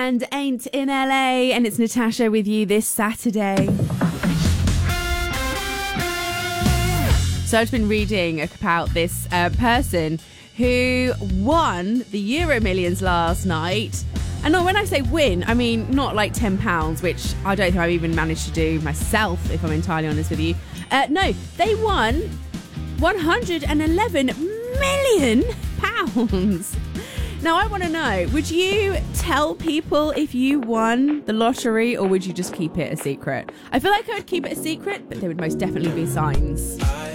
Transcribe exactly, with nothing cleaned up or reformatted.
and Ain't in L A, and it's Natasha with you this Saturday. So I've been reading about this uh, person who won the Euro Millions last night. And no, when I say win, I mean not like ten pounds, which I don't think I've even managed to do myself, if I'm entirely honest with you. Uh, no, they won one hundred eleven million pounds. Now, I want to know, would you tell people if you won the lottery, or would you just keep it a secret? I feel like I would keep it a secret, but there would most definitely be signs.